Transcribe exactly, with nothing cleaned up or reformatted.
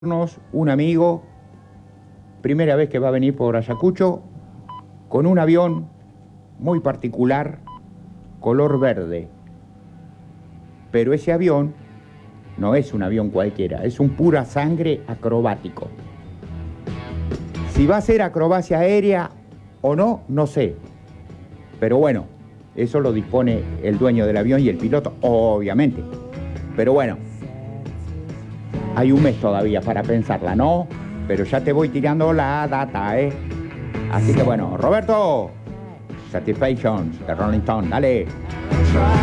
un amigo, primera vez que va a venir por Ayacucho, con un avión muy particular, color verde. Pero ese avión no es un avión cualquiera, es un pura sangre acrobático. Si va a ser acrobacia aérea o no, no sé. Pero bueno, eso lo dispone el dueño del avión y el piloto, obviamente. Pero bueno, hay un mes todavía para pensarla, ¿no? Pero ya te voy tirando la data, ¿eh? Así que bueno, Roberto, Satisfactions de Rolling Stone, dale.